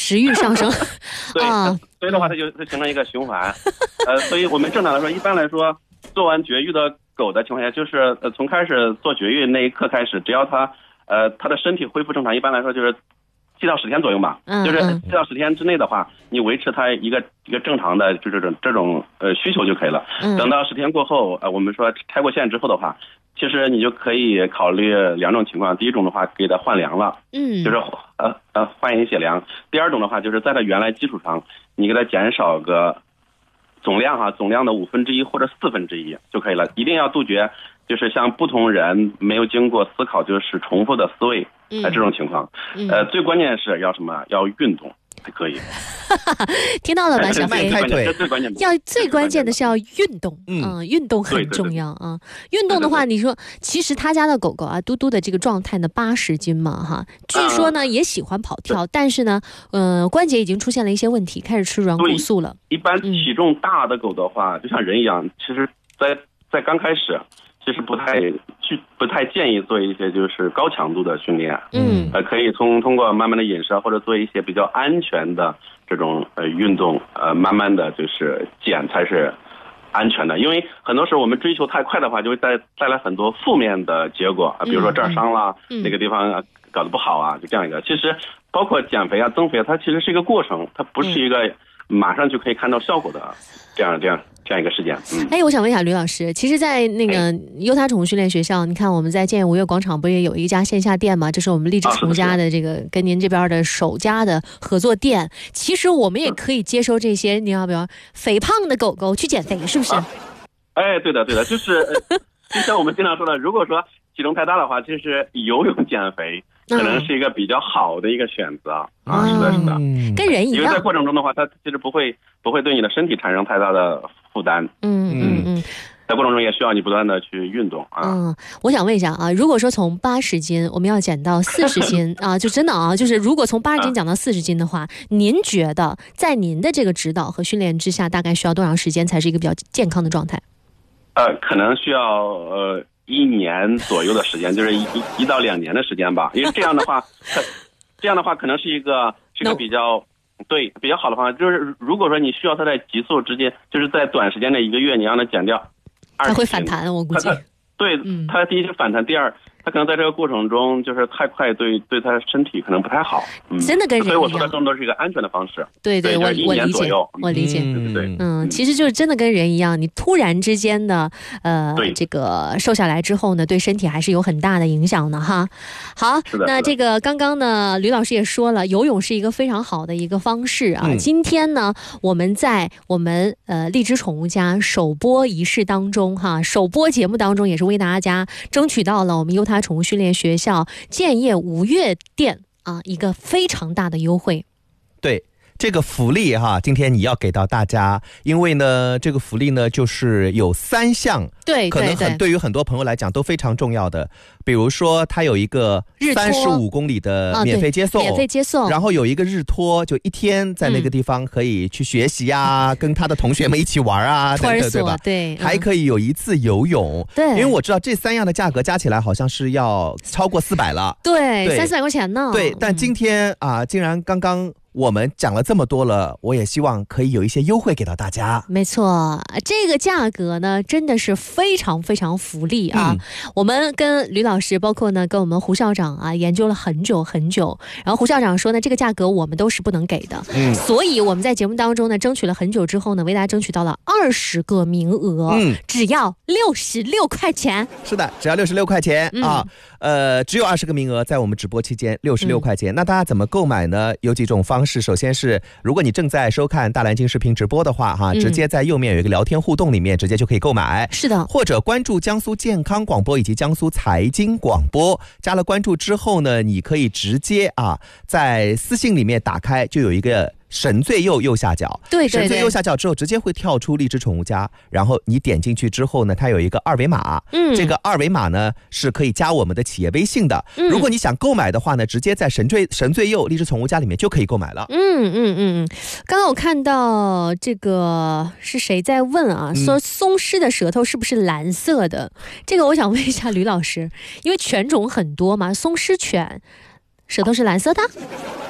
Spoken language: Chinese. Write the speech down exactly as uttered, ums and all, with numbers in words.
食欲上升对啊，所以的话它就形成一个循环。呃，所以我们正常来说，一般来说做完绝育的狗的情况下，就是呃从开始做绝育那一刻开始，只要它呃它的身体恢复正常，一般来说就是七到十天左右嘛， 嗯、 就是七到十天之内的话，你维持它一个一个正常的就这种这种呃需求就可以了。 嗯、 等到十天过后，呃我们说拆过线之后的话，其实你就可以考虑两种情况。第一种的话，给它换粮了， 嗯， 就是呃呃换一些粮。第二种的话，就是在它原来基础上，你给它减少个总量哈、啊，总量的五分之一或者四分之一就可以了。一定要杜绝就是像不同人没有经过思考就是重复的思维，呃这种情况。呃最关键是要什么？要运动才可以。 听到了吧，小美？ 开腿，最关键要最关键的是要运动，嗯，运动很重要啊。运动的话，你说其实他家的狗狗啊，嘟嘟的这个状态呢，八十斤嘛，哈，据说呢、嗯、也喜欢跑跳，但是呢，呃，关节已经出现了一些问题，开始吃软骨素了。 一般体重大的狗的话，嗯、就像人一样，其实在在刚开始。其实不太去不太建议做一些就是高强度的训练， 嗯， 呃，可以通通过慢慢的饮食或者做一些比较安全的这种呃运动，呃，慢慢的就是减才是安全的。因为很多时候我们追求太快的话，就会带带来很多负面的结果，比如说这儿伤了，嗯、那个地方搞得不好啊，就这样一个。其实包括减肥啊、增肥啊，它其实是一个过程，它不是一个马上就可以看到效果的这样这样。这样一个事件。嗯， 哎，我想问一下吕老师，其实，在那个优他宠物训练学校，你看我们在建业五月广场不也有一家线下店吗？这是我们荔枝宠物家的这个跟您这边的首家的合作店。其实我们也可以接收这些，你要不要肥胖的狗狗去减肥，是不是？ 啊、哎，对的，对的，就是、呃、就像我们经常说的，如果说体重太大的话，其实游泳减肥可能是一个比较好的一个选择、嗯、啊，是的，是的， 跟人一样。 因为在过程中的话，它其实不会不会对你的身体产生太大的负担。 嗯嗯嗯， 在过程中也需要你不断的去运动啊。 嗯，我想问一下啊，如果说从八十斤我们要减到四十斤啊，就真的啊，就是如果从八十斤减到四十斤的话，您觉得在您的这个指导和训练之下，大概需要多长时间才是一个比较健康的状态？ 呃，可能需要呃。一年左右的时间，就是一一到两年的时间吧。因为这样的话，这样的话可能是一个是一个比较、no. 对比较好的方法。就是如果说你需要它在急速之间，就是在短时间的一个月，你让它减掉， 它会反弹，我估计。 对，嗯、它第一是反弹，第二。它可能在这个过程中就是太快对，对对它身体可能不太好。嗯， 真的跟人一样。 所以我说的更多是一个安全的方式。 对对， 对， 我我理解，我理解。 对对对， 嗯，嗯其实就是真的跟人一样，你突然之间的呃这个瘦下来之后呢，对身体还是有很大的影响的哈。好，那这个刚刚呢，吕老师也说了，游泳是一个非常好的一个方式啊。嗯、今天呢，我们在我们呃荔枝宠物家首播仪式当中哈，首播节目当中也是为大家争取到了我们优他宠物训练学校建业五月店啊一个非常大的优惠。 对，这个福利哈，今天你要给到大家，因为呢，这个福利呢就是有三项， 对， 可能很对于很多朋友来讲都非常重要的。比如说，它有一个三十五公里的免费接送， 啊、免费接送， 然后有一个日托，就一天在那个地方可以去学习啊，嗯、跟他的同学们一起玩啊，等等，对吧？ 对， 还可以有一次游泳， 对， 因为我知道这三样的价格加起来好像是要超过四百了， 对，三四百块钱呢。 对，但今天、嗯、啊，竟然刚刚。我们讲了这么多了，我也希望可以有一些优惠给到大家。 没错，这个价格呢真的是非常非常福利啊、嗯、我们跟吕老师包括呢跟我们胡校长啊研究了很久很久，然后胡校长说呢这个价格我们都是不能给的、嗯、所以我们在节目当中呢争取了很久之后呢为大家争取到了二十个名额、嗯、只要六十六块钱。 是的，只要六十六块钱、嗯、啊，呃只有二十个名额，在我们直播期间六十六块钱、嗯、那大家怎么购买呢？有几种方式。首先是如果你正在收看大蓝鲸视频直播的话哈、嗯，直接在右面有一个聊天互动里面直接就可以购买。 是的， 或者关注江苏健康广播以及江苏财经广播，加了关注之后呢，你可以直接啊在私信里面打开，就有一个神最右右下角， 对对对， 神最右下角之后直接会跳出荔枝宠物家，然后你点进去之后呢，它有一个二维码，嗯，这个二维码呢是可以加我们的企业微信的、嗯、如果你想购买的话呢，直接在神最神最右荔枝宠物家里面就可以购买了。 嗯嗯嗯，刚刚我看到这个是谁在问啊、嗯、说松狮的舌头是不是蓝色的，这个我想问一下吕老师，因为犬种很多嘛，松狮犬舌头是蓝色的？